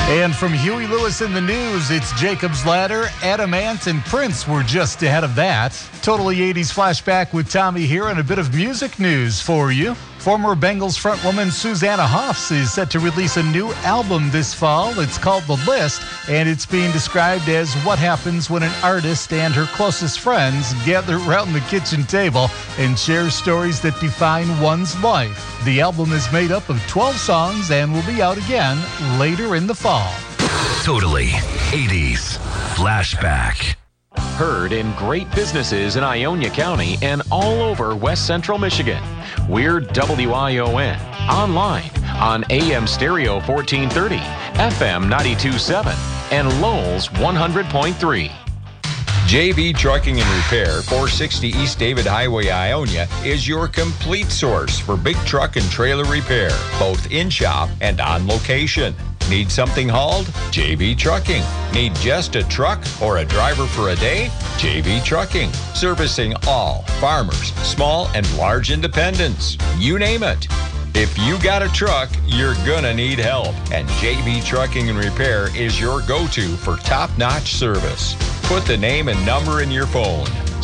And from Huey Lewis in the News, it's Jacob's Ladder. Adam Ant and Prince were just ahead of that. Totally 80s flashback with Tommy here and a bit of music news for you. Former Bengals frontwoman Susanna Hoffs is set to release a new album this fall. It's called The List, and it's being described as what happens when an artist and her closest friends gather around the kitchen table and share stories that define one's life. The album is made up of 12 songs and will be out again later in the fall. Totally 80s Flashback. Heard in great businesses in Ionia County and all over West Central Michigan. We're WION. Online on AM Stereo 1430, FM 92.7, and Lowell's 100.3. JB Trucking and Repair, 460 East David Highway, Ionia, is your complete source for big truck and trailer repair, both in-shop and on location. Need something hauled? JB Trucking. Need just a truck or a driver for a day? JB Trucking. Servicing all farmers, small and large independents. You name it. If you got a truck, you're gonna need help. And JB Trucking and Repair is your go-to for top-notch service. Put the name and number in your phone.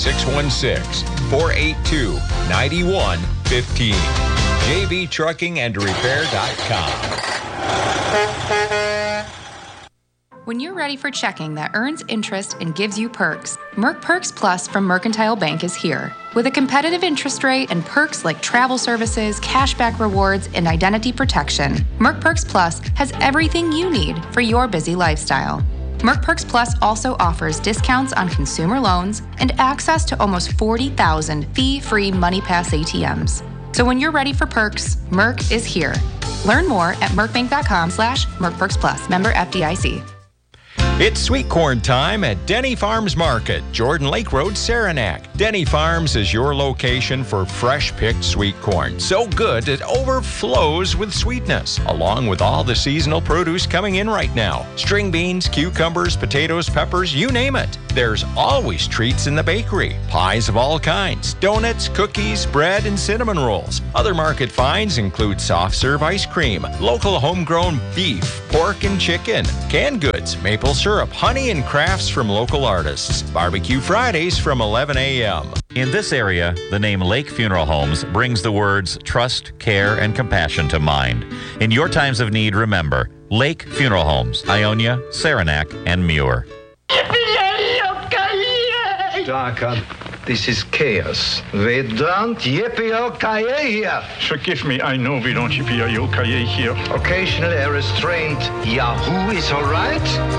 616-482-9115. JBTruckingandRepair.com. When you're ready for checking that earns interest and gives you perks, Merc Perks Plus from Mercantile Bank is here. With a competitive interest rate and perks like travel services, cashback rewards, and identity protection, Merc Perks Plus has everything you need for your busy lifestyle. Merc Perks Plus also offers discounts on consumer loans and access to almost 40,000 fee-free MoneyPass ATMs. So when you're ready for perks, Merc is here. Learn more at mercbank.com/mercperksplus. Member FDIC. It's sweet corn time at Denny Farms Market, Jordan Lake Road, Saranac. Denny Farms is your location for fresh-picked sweet corn. So good it overflows with sweetness, along with all the seasonal produce coming in right now. String beans, cucumbers, potatoes, peppers, you name it. There's always treats in the bakery. Pies of all kinds, donuts, cookies, bread, and cinnamon rolls. Other market finds include soft-serve ice cream, local homegrown beef, pork and chicken, canned goods, maple syrup, honey, and crafts from local artists. Barbecue Fridays from 11 a.m. In this area, the name Lake Funeral Homes brings the words trust, care, and compassion to mind. In your times of need, remember Lake Funeral Homes, Ionia, Saranac, and Muir. Doc, this is chaos. We don't yippee-o-ki-yay here. Forgive me, I know we don't yippee-o-ki-yay here. Occasionally a restrained Yahoo is all right.